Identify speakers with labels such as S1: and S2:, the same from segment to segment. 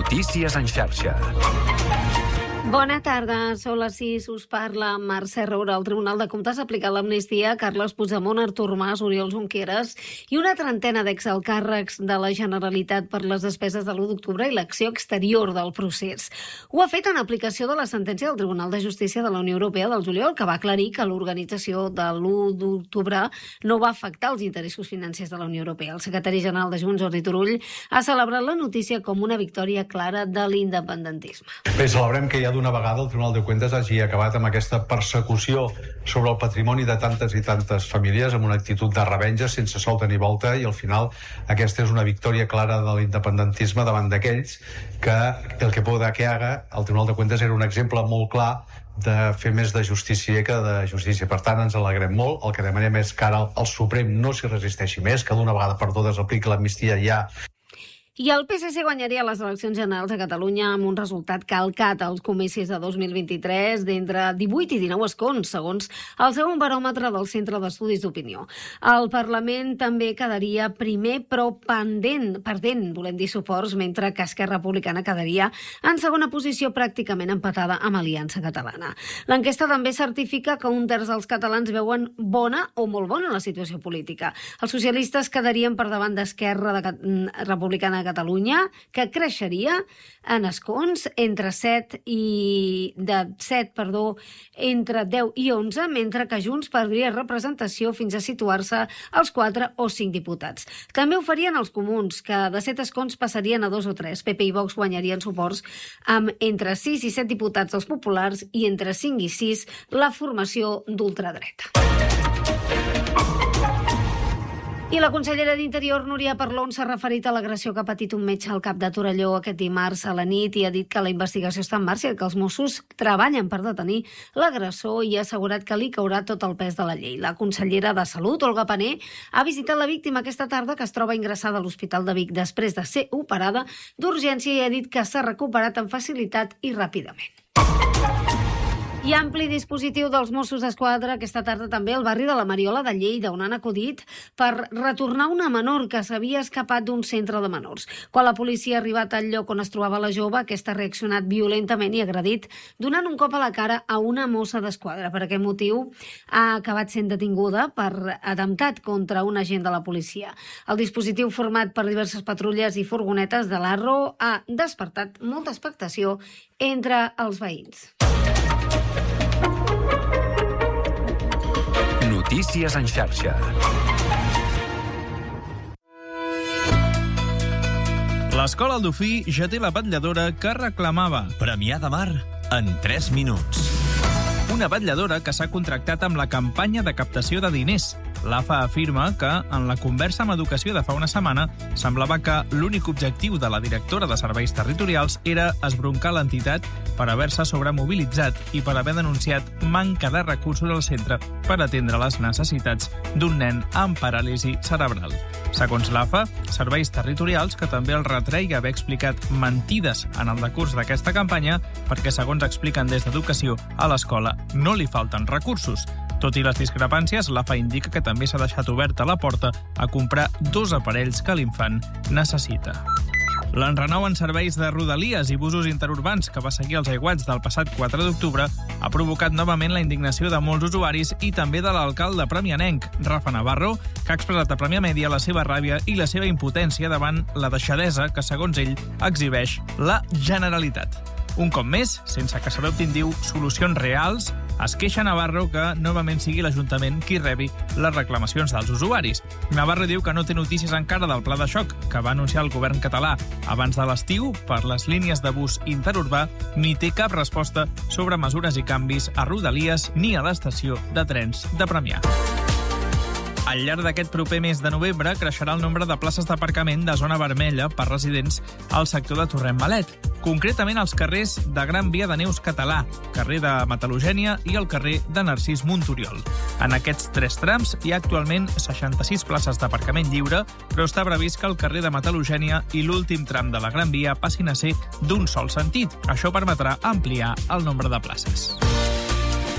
S1: Notícies en xarxa.
S2: Bona tarda, són les 6, us parla Mercè Roura. El Tribunal de Comptes ha aplicat l'amnistia a Carles Puigdemont, Artur Mas, Oriol Junqueras i una trentena d'exalcàrrecs de la Generalitat per les despeses de l'1 d'octubre i l'acció exterior del procés. Ho ha fet en aplicació de la sentència del Tribunal de Justícia de la Unió Europea del juliol, que va aclarir que l'organització de l'1 d'octubre no va afectar els interessos financers de la Unió Europea. El secretari general de Junts, Jordi Turull, ha celebrat la notícia com una victòria clara de l'independentisme.
S3: Bé, celebrem que ja d'una vegada el Tribunal de Cuentas hagi acabat amb aquesta persecució sobre el patrimoni de tantes i tantes famílies amb una actitud de revenja sense solta ni volta, i al final aquesta és una victòria clara de l'independentisme davant d'aquells que el que pueda que haga. El Tribunal de Cuentas era un exemple molt clar de fer més de justícia que de justícia. Per tant, ens alegrem molt. El que demanem és que ara el Suprem no s'hi resisteixi més, que d'una vegada per totes apliqui l'amnistia ja.
S2: I el PSC guanyaria les eleccions generals a Catalunya amb un resultat calcat als comicis de 2023 d'entre 18 i 19 escons, segons el segon baròmetre del Centre d'Estudis d'Opinió. El Parlament també quedaria primer, però perdent, volem dir suports, mentre que Esquerra Republicana quedaria en segona posició, pràcticament empatada amb Aliança Catalana. L'enquesta també certifica que un terç dels catalans veuen bona o molt bona la situació política. Els socialistes quedarien per davant d'Esquerra Republicana Catalunya, que creixeria en escons entre 10 i 11, mentre que Junts perdria representació fins a situar-se als 4 o 5 diputats. També ho farien els comuns, que de 7 escons passarien a 2 o 3. PP i Vox guanyarien suports amb entre 6 i 7 diputats dels populars i entre 5 i 6 la formació d'ultradreta. I la consellera d'Interior, Núria Parlon, s'ha referit a l'agressió que ha patit un metge al Cap de Torelló aquest dimarts a la nit i ha dit que la investigació està en marxa i que els Mossos treballen per detenir l'agressor i ha assegurat que li caurà tot el pes de la llei. La consellera de Salut, Olga Pané, ha visitat la víctima aquesta tarda, que es troba ingressada a l'Hospital de Vic després de ser operada d'urgència, i ha dit que s'ha recuperat amb facilitat i ràpidament. I ampli dispositiu dels Mossos d'Esquadra aquesta tarda també al barri de la Mariola de Lleida, on han acudit per retornar una menor que s'havia escapat d'un centre de menors. Quan la policia ha arribat al lloc on es trobava la jove, aquesta ha reaccionat violentament i agredit, donant un cop a la cara a una mossa d'esquadra. Per aquest motiu ha acabat sent detinguda per atemptat contra un agent de la policia. El dispositiu, format per diverses patrulles i furgonetes de l'Arro, ha despertat molta expectació entre els veïns.
S1: Notícies en xarxa.
S4: L'Escola Aldofí ja té la vetlladora que reclamava.
S5: Premià de Mar en 3 minuts.
S4: Una vetlladora que s'ha contractat amb la campanya de captació de diners. L'AFA afirma que, en la conversa amb Educació de fa una setmana, semblava que l'únic objectiu de la directora de Serveis Territorials era esbroncar l'entitat per haver-se sobremobilitzat i per haver denunciat manca de recursos al centre per atendre les necessitats d'un nen amb paràlisi cerebral. Segons l'AFA, Serveis Territorials, que també el retreia haver explicat mentides en el decurs d'aquesta campanya, perquè, segons expliquen des d'Educació, a l'escola no li falten recursos. Tot i les discrepàncies, l'AFA indica que també s'ha deixat oberta la porta a comprar 2 aparells que l'infant necessita. L'enrenou en serveis de rodalies i busos interurbans que va seguir els aiguats del passat 4 d'octubre ha provocat novament la indignació de molts usuaris i també de l'alcalde premianenc, Rafa Navarro, que ha expressat a Premià Mèdia la seva ràbia i la seva impotència davant la deixadesa que, segons ell, exhibeix la Generalitat. Un cop més, sense que s'adoptin, diu, solucions reals, es queixa Navarro que novament sigui l'Ajuntament qui rebi les reclamacions dels usuaris. Navarro diu que no té notícies encara del pla de xoc que va anunciar el govern català abans de l'estiu per les línies de bus interurbà, ni té cap resposta sobre mesures i canvis a Rodalies ni a l'estació de trens de Premià. Al llarg d'aquest proper mes de novembre creixerà el nombre de places d'aparcament de zona vermella per residents al sector de Torrent Malet, concretament als carrers de Gran Via de Neus Català, carrer de Metal·logènia i el carrer de Narcís Monturiol. En aquests 3 trams hi ha actualment 66 places d'aparcament lliure, però està previst que el carrer de Metal·logènia i l'últim tram de la Gran Via passin a ser d'un sol sentit. Això permetrà ampliar el nombre de places.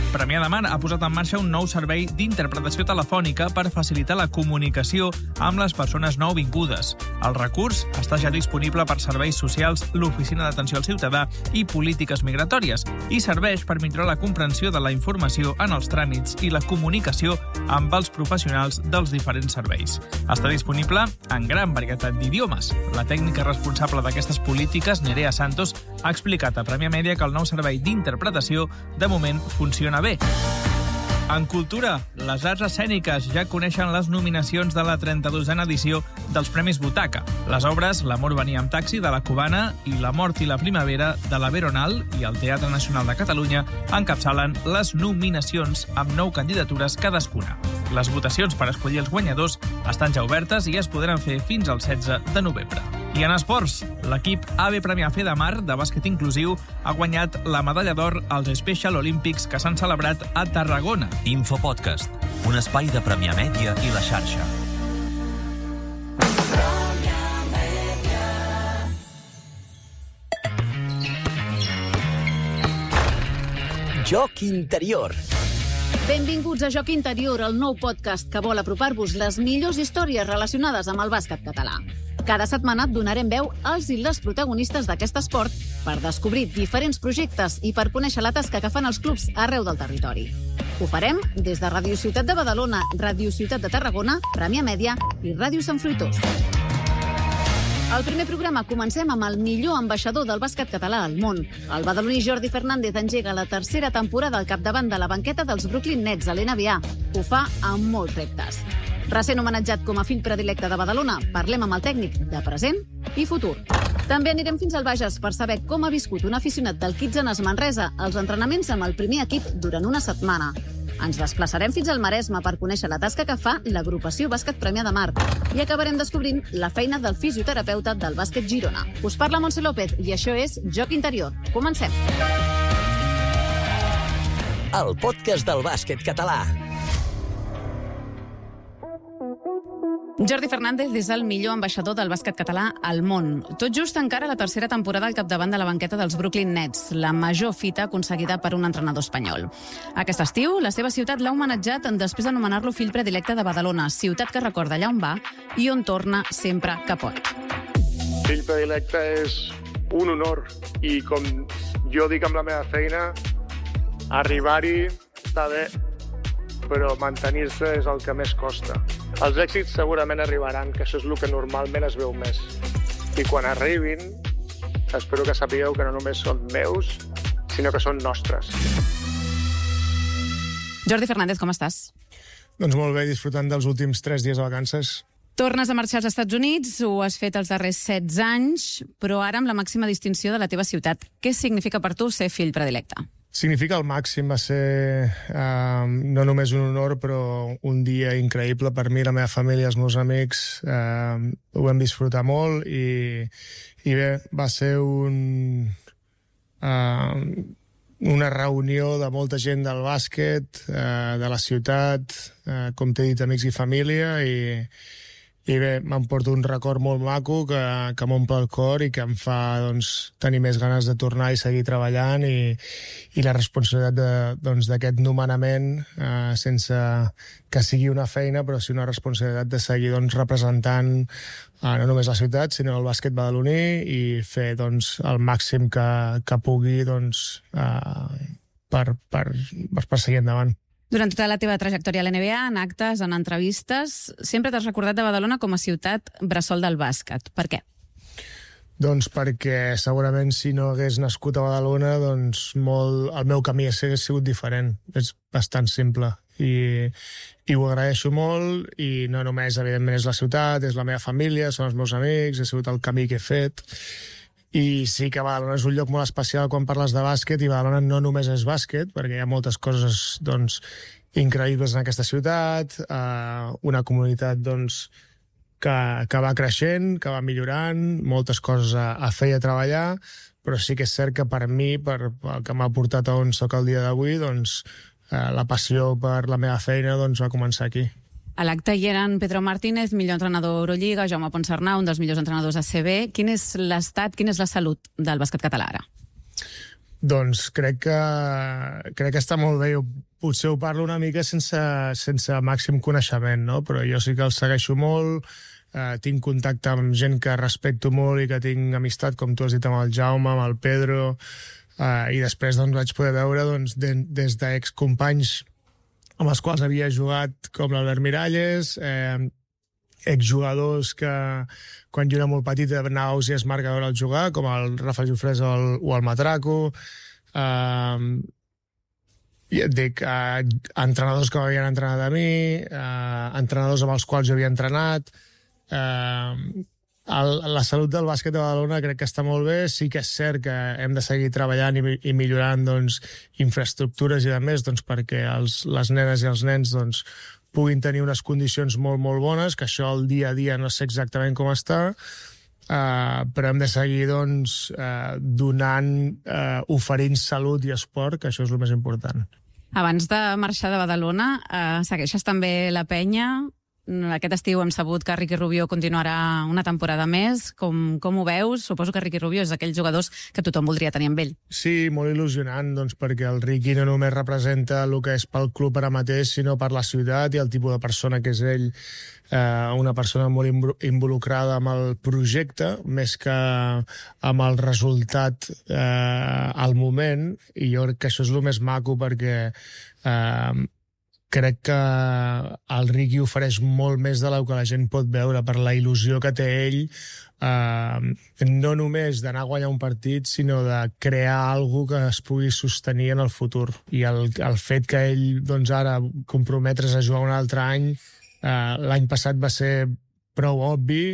S4: Premià de Mar ha posat en marxa un nou servei d'interpretació telefònica per facilitar la comunicació amb les persones nouvingudes. El recurs està ja disponible per serveis socials, l'Oficina d'Atenció al Ciutadà i Polítiques Migratòries i serveix per millorar la comprensió de la informació en els tràmits i la comunicació amb els professionals dels diferents serveis. Està disponible en gran varietat d'idiomes. La tècnica responsable d'aquestes polítiques, Nerea Santos, ha explicat a Premià Mèdia que el nou servei d'interpretació de moment funciona bé. En cultura, les arts escèniques ja coneixen les nominacions de la 32a edició dels Premis Butaca. Les obres L'amor venia amb taxi, de la Cubana, i La mort i la primavera, de la Veronal, i el Teatre Nacional de Catalunya encapçalen les nominacions amb 9 candidatures cadascuna. Les votacions per escollir els guanyadors estan ja obertes i es podran fer fins al 16 de novembre. I en esports, l'equip AB Premià Fe de Mar de bàsquet inclusiu ha guanyat la medalla d'or als Special Olympics que s'han celebrat a Tarragona.
S5: Infopodcast, un espai de Premià Mèdia i la xarxa.
S6: Joc Interior.
S7: Benvinguts a Joc Interior, el nou podcast que vol apropar-vos les millors històries relacionades amb el bàsquet català. Cada setmana donarem veu als i les protagonistes d'aquest esport per descobrir diferents projectes i per conèixer la tasca que fan els clubs arreu del territori. Ho farem des de Ràdio Ciutat de Badalona, Ràdio Ciutat de Tarragona, Premià Mèdia i Ràdio Sant Fruitós. Al primer programa comencem amb el millor ambaixador del bàsquet català al món. El badaloní Jordi Fernández engega la tercera temporada al capdavant de la banqueta dels Brooklyn Nets a l'NBA. Ho fa amb molts reptes. Recent homenatjat com a fill predilecte de Badalona, parlem amb el tècnic de present i futur. També anirem fins al Bages per saber com ha viscut un aficionat del Kitzenes Manresa als entrenaments amb el primer equip durant una setmana. Ens desplaçarem fins al Maresme per conèixer la tasca que fa l'agrupació Bàsquet Premià de Mar i acabarem descobrint la feina del fisioterapeuta del bàsquet Girona. Us parla Montse López i això és Joc Interior. Comencem.
S6: El podcast del bàsquet català.
S7: Jordi Fernández és el millor ambaixador del bàsquet català al món. Tot just encara la tercera temporada al capdavant de la banqueta dels Brooklyn Nets, la major fita aconseguida per un entrenador espanyol. Aquest estiu, la seva ciutat l'ha homenatjat després d'anomenar-lo fill predilecte de Badalona, ciutat que recorda allà on va i on torna sempre que pot.
S8: Fill predilecte és un honor i, com jo dic amb la meva feina, arribar-hi està bé, però mantenir-se és el que més costa. Els èxits segurament arribaran, que això és el que normalment es veu més. I quan arribin, espero que sapigueu que no només són meus, sinó que són nostres.
S7: Jordi Fernández, com estàs?
S9: Doncs molt bé, disfrutant dels últims 3 dies de vacances.
S7: Tornes a marxar als Estats Units, ho has fet els darrers 16 anys, però ara amb la màxima distinció de la teva ciutat. Què significa per tu ser fill predilecte?
S9: Significa el màxim, va ser no només un honor, però un dia increïble per mi, la meva família, els meus amics. Ho vam disfrutar molt i bé, va ser una reunió de molta gent del bàsquet, de la ciutat, com t'he dit, amics i família, i bé, m'emporto un record molt maco que m'omple el cor i que em fa tenir més ganes de tornar i seguir treballant i la responsabilitat d'aquest nomenament, sense que sigui una feina, però sí una responsabilitat de seguir representant no només la ciutat, sinó el bàsquet badaloní i fer el màxim que pugui per seguir endavant.
S7: Durant tota la teva trajectòria a l'NBA, en actes, en entrevistes, sempre t'has recordat de Badalona com a ciutat bressol del bàsquet. Per què?
S9: Doncs perquè segurament si no hagués nascut a Badalona, el meu camí hagués sigut diferent. És bastant simple. I ho agraeixo molt, i no només, evidentment, és la ciutat, és la meva família, són els meus amics, ha sigut el camí que he fet. I sí que Badalona és un lloc molt especial quan parles de bàsquet, i Badalona no només és bàsquet, perquè hi ha moltes coses increïbles en aquesta ciutat, una comunitat que va creixent, que va millorant, moltes coses a fer i a treballar, però sí que és cert que per mi, el que m'ha portat a on soc el dia d'avui, la passió per la meva feina va començar aquí.
S7: A l'acte hi eren Pedro Martínez, millor entrenador Eurolliga, Jaume Ponsarnau, un dels millors entrenadors ACB. Quin és l'estat, quina és la salut del bàsquet català ara?
S9: Doncs crec que està molt bé. Jo potser ho parlo una mica sense màxim coneixement, no? Però jo sí que el segueixo molt, tinc contacte amb gent que respecto molt i que tinc amistat, com tu has dit, amb el Jaume, amb el Pedro, i després doncs, vaig poder veure des d'excompanys amb els quals havia jugat, com l'Albert Miralles, exjugadors que quan jo era molt petit anava a Usies Marc a veure el jugar, com el Rafa Jofrés o el Matraco, i et dic, entrenadors que m'havien entrenat a mi, entrenadors amb els quals jo havia entrenat. La salut del bàsquet de Badalona crec que està molt bé. Sí que és cert que hem de seguir treballant i millorant doncs, infraestructures i de més doncs, perquè les nenes i els nens doncs, puguin tenir unes condicions molt, molt bones, que això el dia a dia no sé exactament com està, però hem de seguir doncs, oferint salut i esport, que això és el més important.
S7: Abans de marxar de Badalona, segueixes també la penya. Aquest estiu hem sabut que Ricky Rubio continuarà una temporada més. Com ho veus? Suposo que Ricky Rubio és d'aquells jugadors que tothom voldria tenir amb ell.
S9: Sí, molt il·lusionant, doncs, perquè el Ricky no només representa el que és pel club ara mateix, sinó per la ciutat i el tipus de persona que és ell. Una persona molt involucrada amb el projecte, més que amb el resultat al moment, i jo crec que això és el més maco, perquè crec que el Ricky ofereix molt més de lo que la gent pot veure per la il·lusió que té ell, no només d'anar a guanyar un partit, sinó de crear alguna que es pugui sostenir en el futur. I el fet que ell doncs, ara comprometre's a jugar un altre any, l'any passat va ser prou obvi,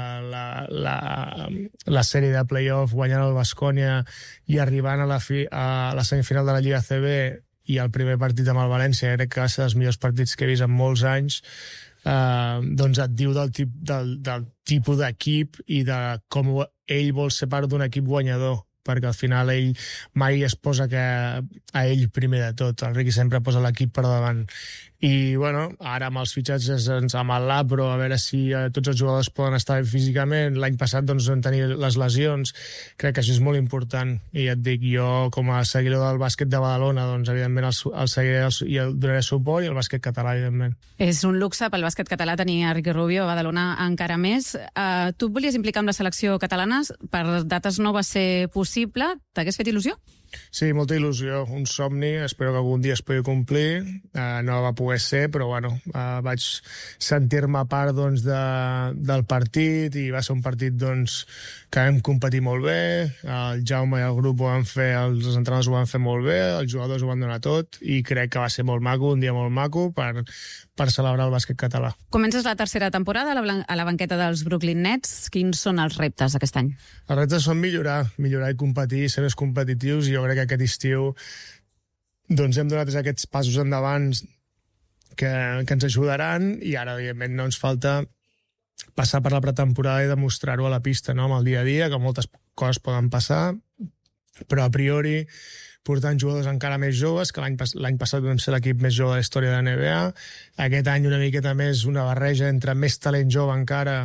S9: la sèrie de play-off guanyant el Baskonia i arribant a la semifinal de la Lliga CB i el primer partit amb el València, crec que va ser dels millors partits que he vist en molts anys, doncs et diu del tipus d'equip i de com ell vol ser part d'un equip guanyador, perquè al final ell mai es posa a ell primer de tot. El Ricky sempre posa l'equip per davant. I, bueno, ara amb els fitxatges amb el Lapro, a veure si tots els jugadors poden estar bé físicament. L'any passat doncs, vam tenir les lesions. Crec que això és molt important. I et dic, jo, com a seguidor del bàsquet de Badalona, doncs, evidentment, el seguiré i el donaré suport, i el bàsquet català, evidentment.
S7: És un luxe pel bàsquet català tenir a Ricky Rubio a Badalona encara més. Tu et volies implicar amb la selecció catalana, per dates no va ser possible. T'hagués fet il·lusió?
S9: Sí, molta il·lusió, un somni, espero que algun dia es pugui complir, no va poder ser, però bueno, vaig sentir-me part doncs, del partit, i va ser un partit doncs, que vam competir molt bé, el Jaume i el grup ho van fer, els entrenadors ho van fer molt bé, els jugadors ho van donar tot, i crec que va ser molt maco, un dia molt maco per celebrar el bàsquet català.
S7: Comences la tercera temporada a la banqueta dels Brooklyn Nets. Quins són els reptes aquest any?
S9: Els reptes són millorar i competir, ser més competitius, i jo crec que aquest estiu doncs hem donat aquests passos endavant que ens ajudaran, i ara evidentment no ens falta passar per la pretemporada i demostrar-ho a la pista, no? Amb el dia a dia, que moltes coses poden passar, però a priori portant jugadors encara més joves, que l'any passat vam ser l'equip més jove de la història de la NBA. Aquest any una miqueta més una barreja entre més talent jove encara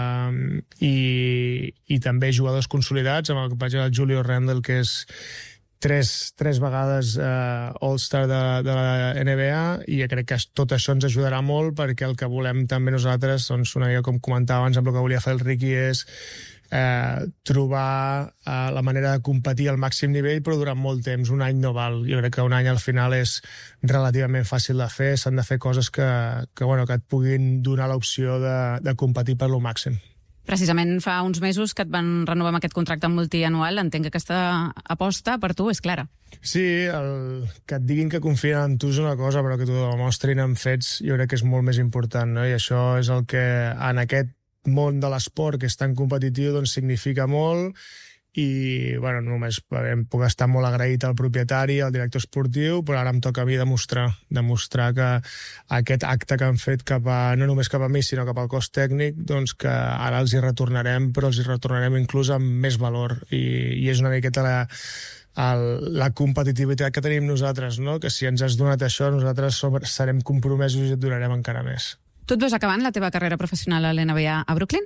S9: i també jugadors consolidats, amb el que el Julio Randle, que és tres vegades All-Star de la NBA, i crec que tot això ens ajudarà molt, perquè el que volem també nosaltres, doncs, una mica com comentava abans, amb el que volia fer el Ricky, és trobar la manera de competir al màxim nivell, però durant molt temps. Un any no val. Jo crec que un any al final és relativament fàcil de fer. S'han de fer coses que et puguin donar l'opció de competir per lo màxim.
S7: Precisament fa uns mesos que et van renovar amb aquest contracte multianual. Entenc que aquesta aposta per tu és clara.
S9: Sí, que et diguin que confien en tu és una cosa, però que t'ho demostrin amb fets jo crec que és molt més important, no? I això és el que en aquest món de l'esport, que és tan competitiu, doncs significa molt, i només puc estar molt agraït al propietari, al director esportiu, però ara em toca a mi demostrar que aquest acte que han fet no només cap a mi, sinó cap al cos tècnic, doncs que ara els hi retornarem, però els hi retornarem inclús amb més valor, i és una miqueta la competitivitat que tenim nosaltres, no? Que si ens has donat això, nosaltres serem compromesos i et donarem encara més.
S7: Tu et veus acabant la teva carrera professional a l'NBA a Brooklyn?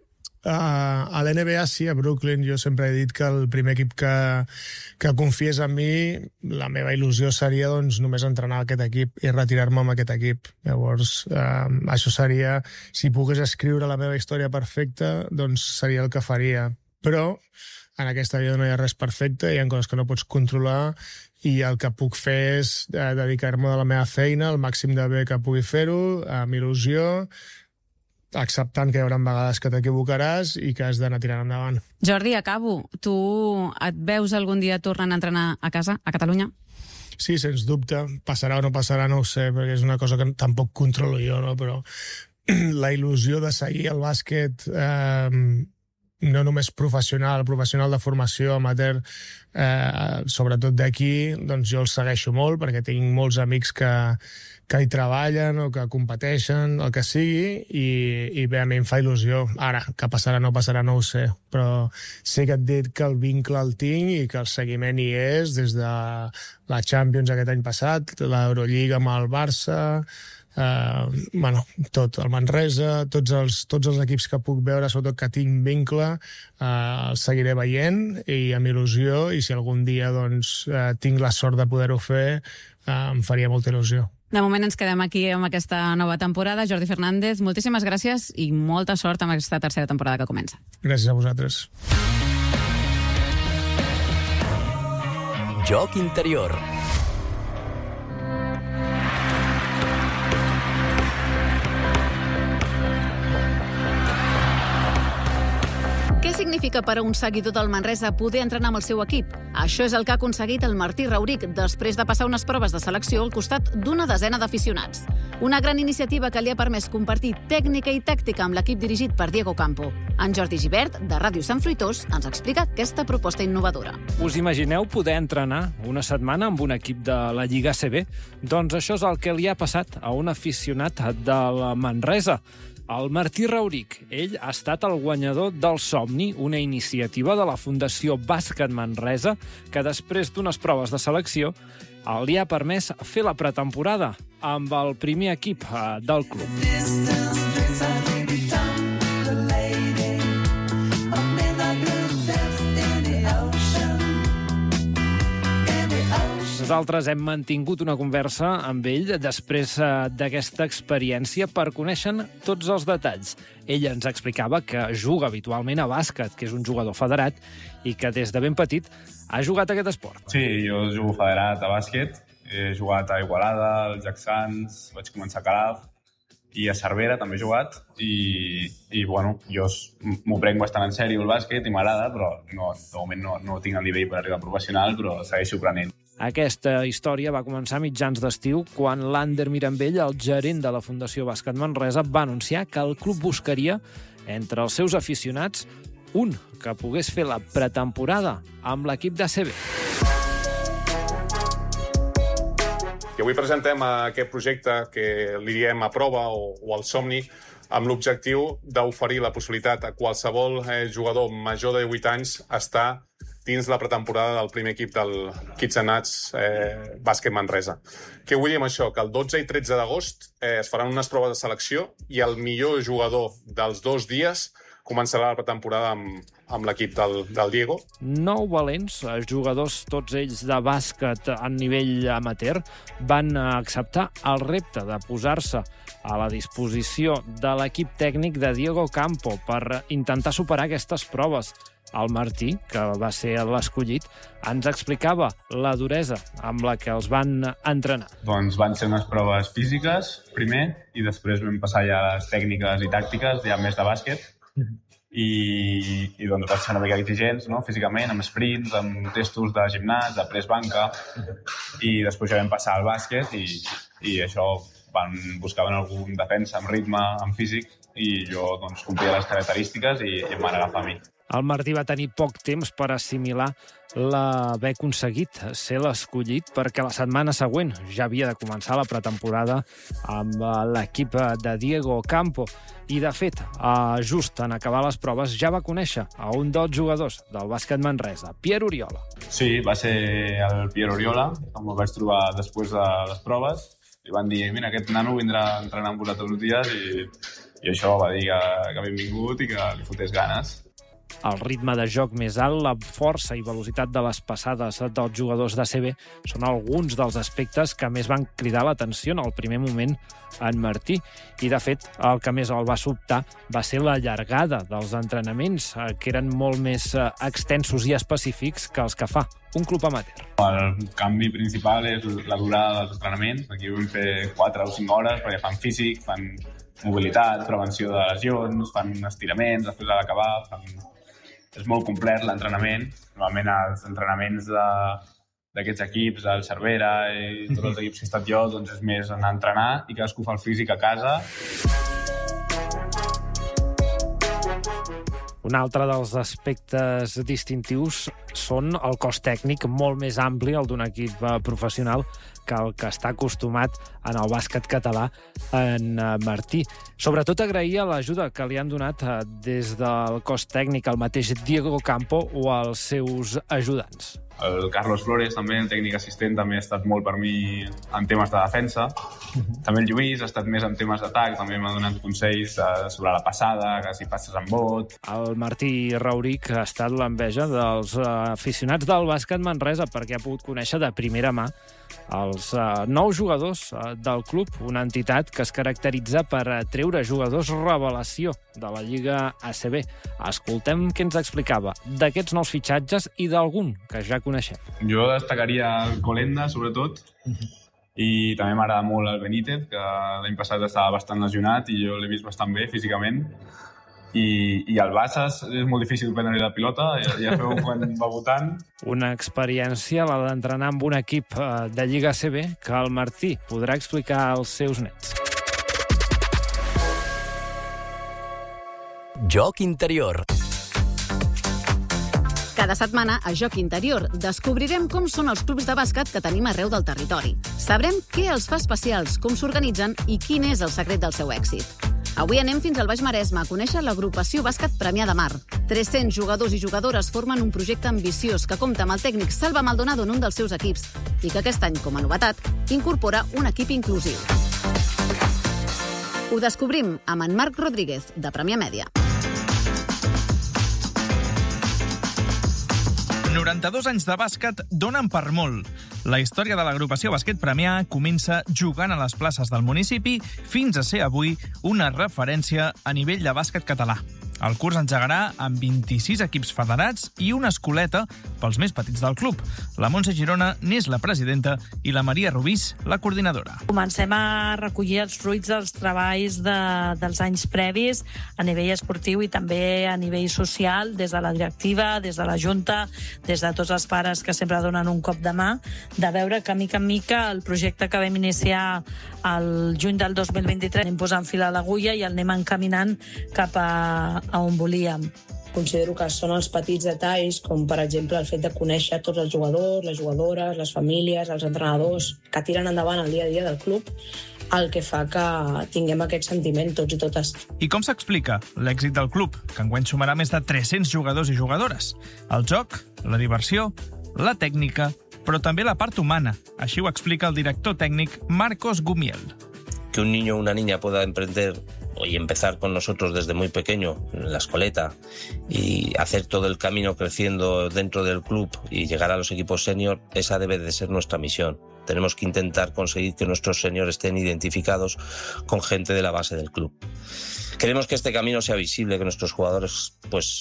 S9: A l'NBA sí, a Brooklyn. Jo sempre he dit que el primer equip que confiés en mi, la meva il·lusió seria doncs, només entrenar aquest equip i retirar-me amb aquest equip. Llavors, això seria, si pogués escriure la meva història perfecta, doncs seria el que faria. Però en aquesta vida no hi ha res perfecte, hi ha coses que no pots controlar i el que puc fer és dedicar-me a la meva feina el màxim de bé que pugui fer-ho, amb il·lusió, acceptant que hi haurà vegades que t'equivocaràs i que has d'anar tirant endavant.
S7: Jordi, acabo. Tu et veus algun dia tornant a entrenar a casa, a Catalunya?
S9: Sí, sens dubte. Passarà o no passarà, no ho sé, perquè és una cosa que tampoc controlo jo, no? Però la il·lusió de seguir el bàsquet no només professional de formació amateur, sobretot d'aquí, doncs jo el segueixo molt perquè tinc molts amics que hi treballen o que competeixen, el que sigui, i bé, a mi em fa il·lusió. Ara, que passarà o no passarà, no ho sé, però sé que et dic que el vincle el tinc i que el seguiment hi és des de la Champions aquest any passat, l'Eurolliga amb el Barça, tot, el Manresa, tots els equips que puc veure, sobretot que tinc vincle, els seguiré veient i amb il·lusió, i si algun dia doncs, tinc la sort de poder-ho fer, em faria molta il·lusió.
S7: De moment ens quedem aquí amb aquesta nova temporada. Jordi Fernández, moltíssimes gràcies i molta sort amb aquesta tercera temporada que comença.
S9: Gràcies a vosaltres.
S6: Joc interior.
S7: Què significa per a un seguidor del Manresa poder entrenar amb el seu equip? Això és el que ha aconseguit el Martí Rauric després de passar unes proves de selecció al costat d'una desena d'aficionats. Una gran iniciativa que li ha permès compartir tècnica i tàctica amb l'equip dirigit per Diego Campo. En Jordi Gibert, de Ràdio Sant Fruitós, ens explica aquesta proposta innovadora.
S10: Us imagineu poder entrenar una setmana amb un equip de la Lliga ACB? Doncs això és el que li ha passat a un aficionat de la Manresa. El Martí Rauric, ell ha estat el guanyador del Somni, una iniciativa de la Fundació Bàsquet Manresa que després d'unes proves de selecció li ha permès fer la pretemporada amb el primer equip del club. Nosaltres hem mantingut una conversa amb ell després d'aquesta experiència per conèixer tots els detalls. Ell ens explicava que juga habitualment a bàsquet, que és un jugador federat, i que des de ben petit ha jugat a aquest esport.
S11: Sí, jo jugo federat a bàsquet. He jugat a Igualada, al Jack Sants, vaig començar a Calaf, i a Cervera també he jugat, i bueno, jo m'ho prenc bastant en sèrio el bàsquet i m'agrada, però de moment no tinc el nivell per arribar a professional, però segueixo aprenent.
S10: Aquesta història va començar a mitjans d'estiu quan l'Ander Mirambell, el gerent de la Fundació Bàsquet Manresa, va anunciar que el club buscaria entre els seus aficionats un que pogués fer la pretemporada amb l'equip d'ACB.
S12: I avui presentem aquest projecte que li diem a prova o al somni amb l'objectiu d'oferir la possibilitat a qualsevol jugador major de 18 anys estar dins la pretemporada del primer equip del Kids and Nuts Bàsquet Manresa. Què vull dir amb això? Que el 12 i 13 d'agost es faran unes proves de selecció i el millor jugador dels 2 dies començarà la pretemporada amb l'equip del Diego.
S10: 9 valents, jugadors tots ells de bàsquet a nivell amateur, van acceptar el repte de posar-se a la disposició de l'equip tècnic de Diego Campo per intentar superar aquestes proves. El Martí, que va ser l'escollit, ens explicava la duresa amb la que els van entrenar.
S11: Doncs van ser unes proves físiques, primer, i després vam passar ja a les tècniques i tàctiques, ja més de bàsquet, i doncs va ser una mica exigents, no? Físicament, amb sprints, amb testos de gimnàs, de press banca, i després ja vam passar al bàsquet i això buscaven algun defensa amb ritme, amb físic, i jo doncs, complia les característiques i em van agafar a mi.
S10: El Martí va tenir poc temps per assimilar l'haver aconseguit ser l'escollit perquè la setmana següent ja havia de començar la pretemporada amb l'equip de Diego Campo. I, de fet, just en acabar les proves ja va conèixer a un dels jugadors del bàsquet Manresa, Pierre Oriola.
S11: Sí, va ser el Pierre Oriola, em vaig trobar després de les proves. I van dir, mira, aquest nano vindrà a entrenar amb vosaltres uns dies I això va dir que benvingut i que li fotés ganes.
S10: El ritme de joc més alt, la força i velocitat de les passades dels jugadors d'ACB són alguns dels aspectes que més van cridar l'atenció en el primer moment en Martí. I, de fet, el que més el va sobtar va ser la llargada dels entrenaments, que eren molt més extensos i específics que els que fa un club amateur.
S11: El canvi principal és la durada dels entrenaments. Aquí vam fer 4 o 5 hores perquè fan físic, fan mobilitat, prevenció de lesions, fan estiraments després de l'acabar, És molt complet l'entrenament. Normalment els entrenaments d'aquests equips, el Cervera i tots els equips que he estat jo, doncs és més anar a entrenar i cadascú fa el físic a casa.
S10: Un altre dels aspectes distintius són el cos tècnic molt més ampli, el d'un equip professional, que el que està acostumat en el bàsquet català en Martí. Sobretot agraïa l'ajuda que li han donat des del cos tècnic el mateix Diego Campo o els seus ajudants.
S11: El Carlos Flores, també, el tècnic assistent, també ha estat molt per mi en temes de defensa. També el Lluís ha estat més en temes d'atac, també m'ha donat consells sobre la passada, que si passes amb bot.
S10: El Martí Rauric ha estat l'enveja dels aficionats del bàsquet Manresa perquè ha pogut conèixer de primera mà els nous jugadors del club, una entitat que es caracteritza per treure jugadors revelació de la Lliga ACB. Escoltem què ens explicava d'aquests nous fitxatges i d'algun que ja coneixem.
S11: Jo destacaria el Colenda, sobretot, i també m'agrada molt el Benítez, que l'any passat estava bastant lesionat i jo l'he vist bastant bé físicament. I el Bassas és molt difícil prendre-li la pilota, ja feu quan va votant.
S10: Una experiència, la d'entrenar amb un equip de Lliga ACB, que el Martí podrà explicar als seus nets.
S6: Joc interior.
S7: Cada setmana, a Joc Interior, descobrirem com són els clubs de bàsquet que tenim arreu del territori. Sabrem què els fa especials, com s'organitzen i quin és el secret del seu èxit. Avui anem fins al Baix Maresme a conèixer l'agrupació Bàsquet Premià de Mar. 300 jugadors i jugadores formen un projecte ambiciós que compta amb el tècnic Salva Maldonado en un dels seus equips i que aquest any, com a novetat, incorpora un equip inclusiu. Ho descobrim amb en Marc Rodríguez, de Premià Mèdia.
S4: 92 anys de bàsquet donen per molt. La història de l'agrupació Bàsquet Premià comença jugant a les places del municipi fins a ser avui una referència a nivell de bàsquet català. El curs engegarà amb 26 equips federats i una escoleta pels més petits del club. La Montse Girona n'és la presidenta i la Maria Rubís, la coordinadora.
S13: Comencem a recollir els fruits dels treballs dels anys previs a nivell esportiu i també a nivell social, des de la directiva, des de la Junta, des de tots els pares que sempre donen un cop de mà, de veure que mica en mica el projecte que vam iniciar el juny del 2023 anem posant fil a l'agulla i el anem encaminant cap a on volíem.
S14: Considero que són els petits detalls, com per exemple el fet de conèixer tots els jugadors, les jugadores, les famílies, els entrenadors, que tiren endavant el dia a dia del club, el que fa que tinguem aquest sentiment tots i totes.
S4: I com s'explica l'èxit del club, que enguany sumarà més de 300 jugadors i jugadores? El joc, la diversió, la tècnica, però també la part humana. Així ho explica el director tècnic Marcos Gumiel.
S15: Que un niño o una niña pueda emprender y empezar con nosotros desde muy pequeño en la escoleta y hacer todo el camino creciendo dentro del club y llegar a los equipos senior, esa debe de ser nuestra misión. Tenemos que intentar conseguir que nuestros seniors estén identificados con gente de la base del club. Queremos que este camino sea visible, que nuestros jugadores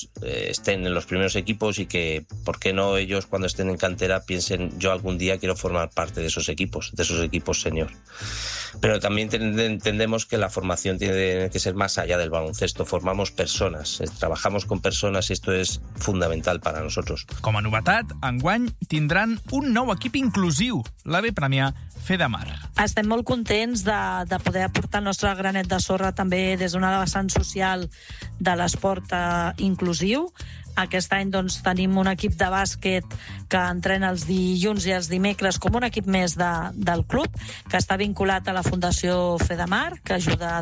S15: estén en los primeros equipos y que, ¿por qué no ellos cuando estén en cantera piensen yo algún día quiero formar parte de esos equipos senior? Pero también entendemos que la formación tiene que ser más allá del baloncesto. Formamos persones, trabajamos con persones i esto es fundamental para nosotros.
S4: Com a novetat, enguany tindran un nou equip inclusiu, l'AB Premià Fedamar.
S13: Estem molt contents de poder aportar el nostre granet de sorra també des d'una vessant social de l'esport inclusiu. Aquest any tenim un equip de bàsquet que entrena els dilluns i els dimecres com un equip més del club, que està vinculat a la Fundació Fedamar, que ajuda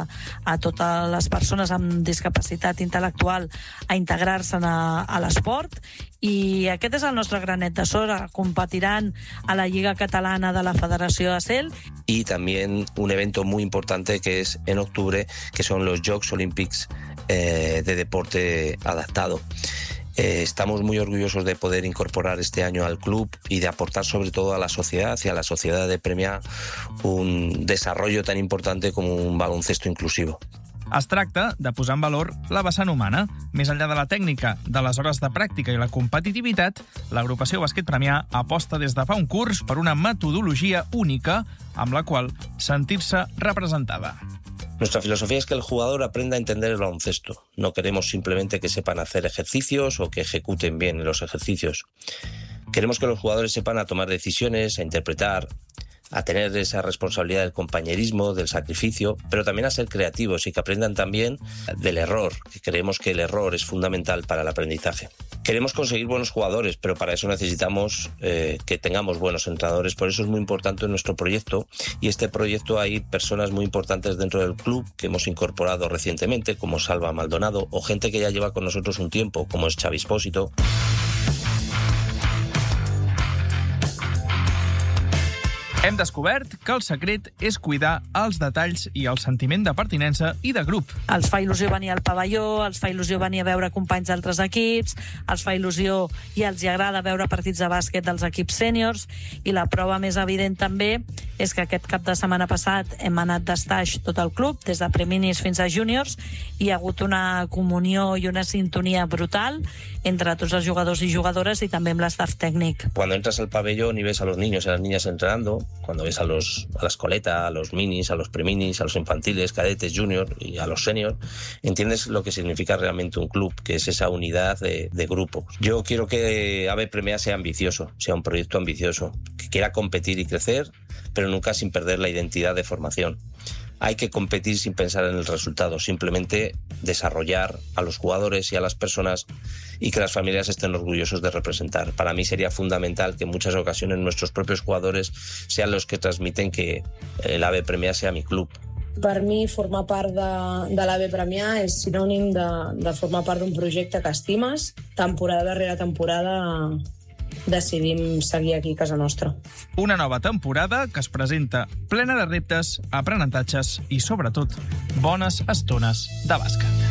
S13: a totes les persones amb discapacitat intel·lectual a integrar-se a l'esport, I aquest és el nostre granet de sorra. Competiran a la Lliga Catalana de la Federació ACEL.
S15: Y también un evento muy importante que es en octubre, que son los Jocs Olímpics de deporte adaptado. Estamos muy orgullosos de poder incorporar este año al club y de aportar sobre todo a la sociedad y a la sociedad de Premià un desarrollo tan importante como un baloncesto inclusivo.
S4: Es tracta de posar en valor la vessant humana. Més enllà de la tècnica, de les hores de pràctica i la competitivitat, l'agrupació Bàsquet Premià aposta des de fa un curs per una metodologia única amb la qual sentir-se representada.
S15: Nuestra filosofía es que el jugador aprenda a entender el baloncesto. No queremos simplemente que sepan hacer ejercicios o que ejecuten bien los ejercicios. Queremos que los jugadores sepan a tomar decisiones, a interpretar, a tener esa responsabilidad del compañerismo, del sacrificio, pero también a ser creativos y que aprendan también del error, que creemos que el error es fundamental para el aprendizaje. Queremos conseguir buenos jugadores, pero para eso necesitamos que tengamos buenos entrenadores. Por eso es muy importante nuestro proyecto, y este proyecto hay personas muy importantes dentro del club que hemos incorporado recientemente, como Salva Maldonado, o gente que ya lleva con nosotros un tiempo, como es Xavi Espósito.
S4: Hem descobert que el secret és cuidar els detalls i el sentiment de pertinença i de grup.
S13: Els fa il·lusió venir al pavelló, els fa il·lusió venir a veure companys d'altres equips, els fa il·lusió i els agrada veure partits de bàsquet dels equips sèniors, i la prova més evident també és que aquest cap de setmana passat hem anat d'estaix tot el club, des de preminis fins a júniors, i hi ha hagut una comunió i una sintonia brutal entre tots els jugadors i jugadores i també amb l'estaf tècnic.
S15: Cuando entras al pabellón y ves a los niños y a las niñas entrenando, cuando ves a la escoleta, a los minis, a los preminis, a los infantiles, cadetes, junior y a los senior, entiendes lo que significa realmente un club, que es esa unidad de grupo. Yo quiero que ABE Premià sea ambicioso, sea un proyecto ambicioso, que quiera competir y crecer, pero nunca sin perder la identidad de formación. Hay que competir sin pensar en el resultado, simplemente desarrollar a los jugadores y a las personas y que las familias estén orgullosos de representar. Para mí sería fundamental que en muchas ocasiones nuestros propios jugadores sean los que transmiten que el ABE Premià sea mi club.
S14: Per mi, formar part de l'ABE Premià és sinònim de formar part d'un projecte que estimes. Temporada darrere temporada decidim seguir aquí a casa nostra.
S4: Una nova temporada que es presenta plena de reptes, aprenentatges i, sobretot, bones estones de bàsquet.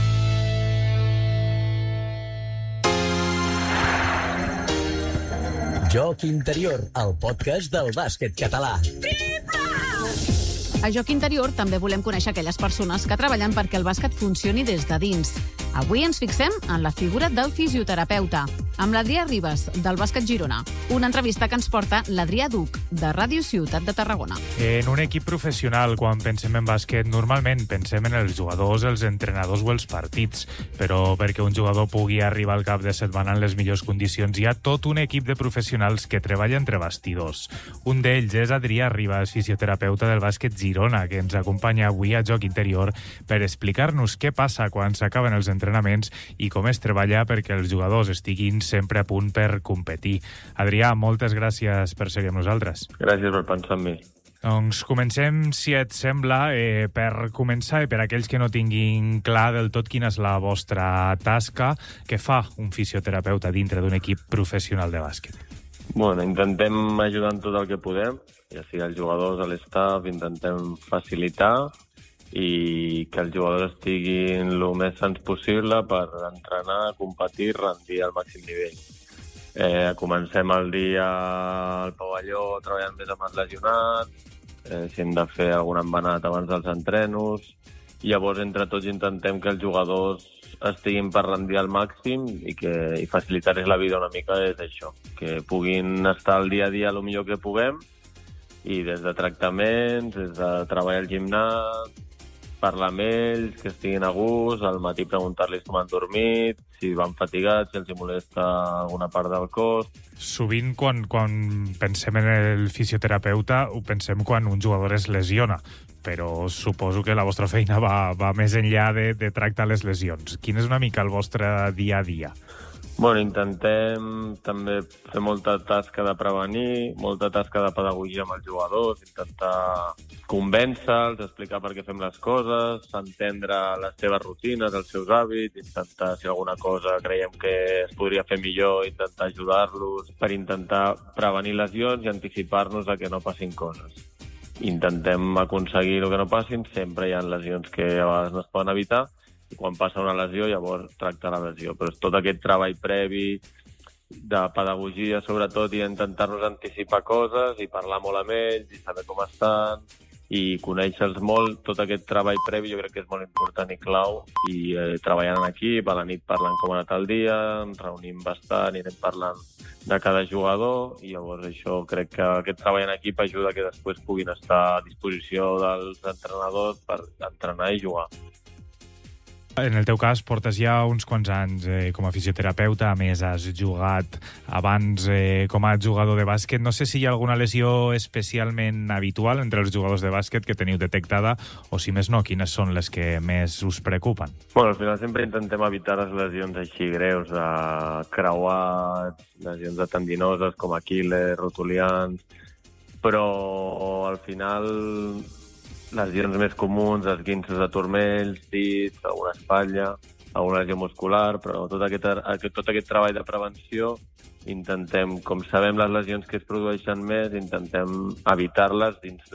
S6: Joc Interior, el podcast del bàsquet català.
S7: A Joc Interior també volem conèixer aquelles persones que treballen perquè el bàsquet funcioni des de dins. Avui ens fixem en la figura del fisioterapeuta, amb l'Adrià Ribas, del Bàsquet Girona. Una entrevista que ens porta l'Adrià Duc, de Ràdio Ciutat de Tarragona.
S16: En un equip professional, quan pensem en bàsquet, normalment pensem en els jugadors, els entrenadors o els partits. Però perquè un jugador pugui arribar al cap de setmana en les millors condicions, hi ha tot un equip de professionals que treballa entre bastidors. Un d'ells és Adrià Ribas, fisioterapeuta del Bàsquet Girona, que ens acompanya avui a Joc Interior per explicar-nos què passa quan s'acaben els entrenaments i com es treballa perquè els jugadors estiguin sempre a punt per competir. Adrià, moltes gràcies per ser amb nosaltres.
S17: Gràcies per pensar en mi.
S16: Doncs comencem, si et sembla, per començar, i per aquells que no tinguin clar del tot quina és la vostra tasca, què fa un fisioterapeuta dintre d'un equip professional de bàsquet?
S17: Bueno, intentem ajudar en tot el que podem, ja sigui els jugadors, a l'estaf, intentem facilitar i que els jugadors estiguin el més sants possible per entrenar, competir, rendir al màxim nivell. Comencem el dia al pavelló treballant més amb els lesionats, si hem de fer algun embenat abans dels entrenos. Llavors, entre tots, intentem que els jugadors estiguin per rendir al màxim i facilitar-los la vida una mica és això, que puguin estar al dia a dia el millor que puguem, i des de tractaments, des de treball al gimnàs, parlar amb ells, que estiguin a gust, al matí preguntar-los com han dormit, si van fatigats, si els molesta alguna part del cos.
S16: Sovint, quan pensem en el fisioterapeuta, ho pensem quan un jugador es lesiona, però suposo que la vostra feina va més enllà de tractar les lesions. Quin és una mica el vostre dia a dia?
S17: Bueno, intentem també fer molta tasca de prevenir, molta tasca de pedagogia amb els jugadors, intentar convèncer-los, explicar per què fem les coses, entendre les seves rutines, els seus hàbits, intentar, si alguna cosa creiem que es podria fer millor, intentar ajudar-los per intentar prevenir lesions i anticipar-nos a que no passin coses. Intentem aconseguir el que no passin, sempre hi ha lesions que a vegades no es poden evitar, i quan passa una lesió, llavors tractar la lesió. Però és tot aquest treball previ de pedagogia, sobretot, i intentar-nos anticipar coses i parlar molt amb ells i saber com estan i conèixer-los molt. Tot aquest treball previ jo crec que és molt important i clau. I treballant en equip, a la nit parlant com ha anat el dia, ens reunim bastant i anem parlant de cada jugador, i llavors això crec que aquest treball en equip ajuda que després puguin estar a disposició dels entrenadors per entrenar i jugar.
S16: En el teu cas, portes ja uns quants anys com a fisioterapeuta, a més has jugat abans com a jugador de bàsquet. No sé si hi ha alguna lesió especialment habitual entre els jugadors de bàsquet que teniu detectada, o si més no, quines són les que més us preocupen?
S17: Bueno, al final sempre intentem evitar les lesions així greus, de creuats, lesions de tendinoses com Aquil·les, rotulians, però al final lesions més comuns, esguinces de turmells, dits, alguna espatlla, alguna lesió muscular, però tot aquest treball de prevenció intentem, com sabem les lesions que es produeixen més, intentem evitar-les dins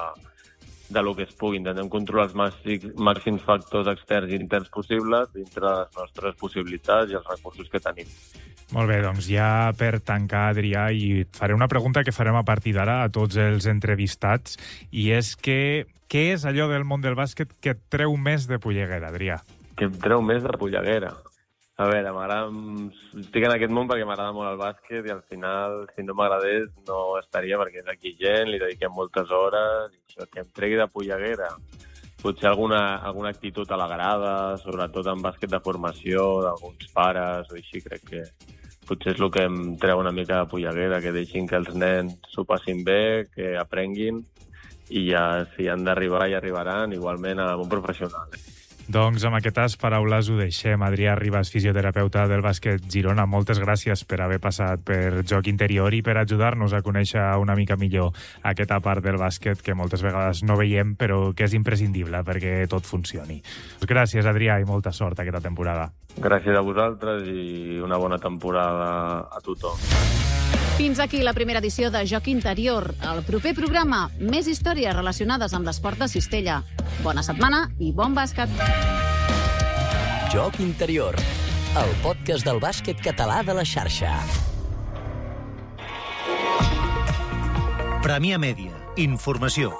S17: de lo que es pugui. Intentem controlar els màxims factors externs i interns possibles dintre de les nostres possibilitats i els recursos que tenim.
S16: Molt bé, doncs ja per tancar, Adrià, i et faré una pregunta que farem a partir d'ara a tots els entrevistats, i és que què és allò del món del bàsquet que et treu més de polleguera, Adrià?
S17: Que em treu més de polleguera? A veure, estic en aquest món perquè m'agrada molt el bàsquet i al final, si no m'agradés, no estaria perquè és exigent, li dediquem moltes hores, i això que em tregui de polleguera. Potser alguna actitud a la grada, sobretot en bàsquet de formació, d'alguns pares o així, crec que potser és el que em treu una mica de polleguera, que deixin que els nens s'ho passin bé, que aprenguin, i ja si han d'arribar, ja arribaran, igualment amb un professional.
S16: Doncs amb aquestes paraules ho deixem. Adrià Ribas, fisioterapeuta del bàsquet Girona, moltes gràcies per haver passat per Joc Interior i per ajudar-nos a conèixer una mica millor aquesta part del bàsquet que moltes vegades no veiem, però que és imprescindible perquè tot funcioni. Gràcies, Adrià, i molta sort aquesta temporada.
S17: Gràcies a vosaltres i una bona temporada a tothom.
S7: Fins aquí la primera edició de Joc Interior. El proper programa, més històries relacionades amb l'esport de cistella. Bona setmana i bon bàsquet.
S6: Joc Interior, el podcast del bàsquet català de la xarxa.
S1: Premià Mèdia. Informació.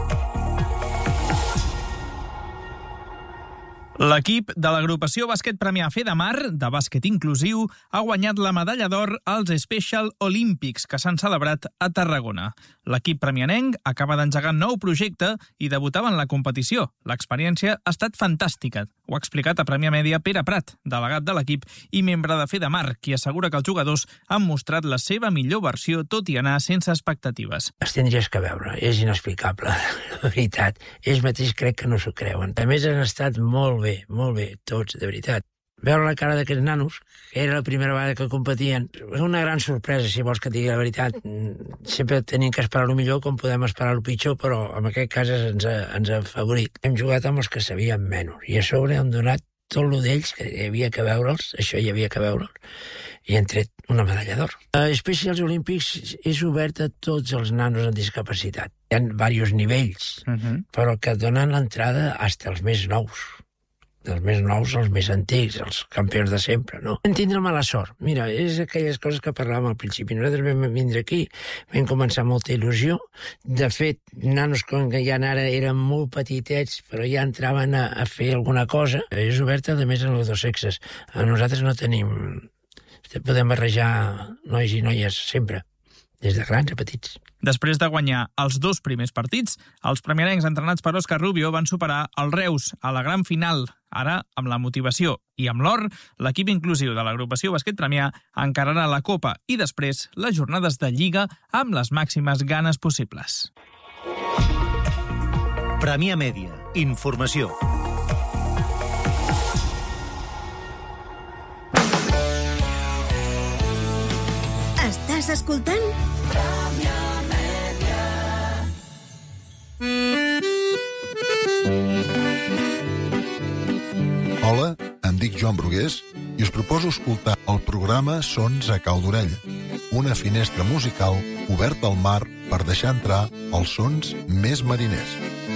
S4: L'equip de l'agrupació Bàsquet Premià Fedamar, de bàsquet inclusiu, ha guanyat la medalla d'or als Special Olympics, que s'han celebrat a Tarragona. L'equip premianenc acaba d'engegar un nou projecte i debutava en la competició. L'experiència ha estat fantàstica. Ho ha explicat a Premià Mèdia Pere Prat, delegat de l'equip i membre de Fedamar, qui assegura que els jugadors han mostrat la seva millor versió, tot i anar sense expectatives.
S18: Es tindries que veure, és inexplicable, la veritat. Ells mateix crec que no s'ho creuen. A més, han estat molt bé, tots, de veritat. Veure la cara d'aquests nanos, que era la primera vegada que competien, és una gran sorpresa, si vols que et digui la veritat. Sempre tenim que esperar el millor, com podem esperar el pitjor, però en aquest cas ens ha favorit. Hem jugat amb els que sabíem menys, i a sobre hem donat tot el d'ells, que hi havia que veure'ls, això hi havia que veure'ls, i hem tret una medalla d'or. Specials Olympics és obert a tots els nanos amb discapacitat. Hi ha diversos nivells, però que donen l'entrada fins als més nous. Els més nous, els més antics, els campions de sempre, no? Vam tindre mala sort. Mira, és aquelles coses que parlàvem al principi. Nosaltres vam vindre aquí, vam començar amb molta il·lusió. De fet, nanos com que ja ara eren molt petitets, però ja entraven a fer alguna cosa. És oberta, a més, en els dos sexes. Nosaltres no tenim... Podem barrejar nois i noies sempre, des de grans a petits.
S4: Després de guanyar els 2 primers partits, els premiarencs entrenats per Òscar Rubio van superar el Reus a la gran final. Ara, amb la motivació i amb l'or, l'equip inclusiu de l'agrupació Bàsquet Premià encararà la Copa i després les jornades de Lliga amb les màximes ganes possibles.
S1: Premià Mèdia. Informació.
S19: Estàs escoltant?
S20: Hola, em dic Joan Brugués i us proposo escoltar el programa Sons a cau d'orella, una finestra musical oberta al mar per deixar entrar els sons més mariners.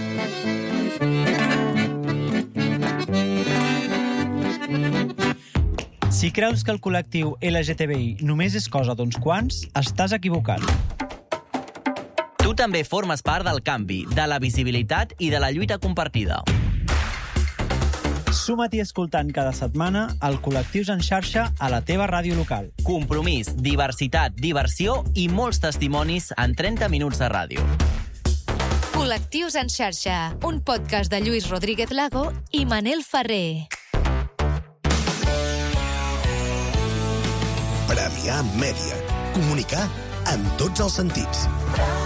S21: Si creus que el col·lectiu LGTBI només és cosa d'uns quants, estàs equivocat.
S22: Tu també formes part del canvi, de la visibilitat i de la lluita compartida.
S21: Suma-t'hi escoltant cada setmana el Col·lectius en xarxa a la teva ràdio local.
S22: Compromís, diversitat, diversió i molts testimonis en 30 minuts de ràdio.
S23: Col·lectius en xarxa, un podcast de Lluís Rodríguez Lago i Manel Ferrer.
S24: Premià Mèdia. Comunicar amb tots els sentits.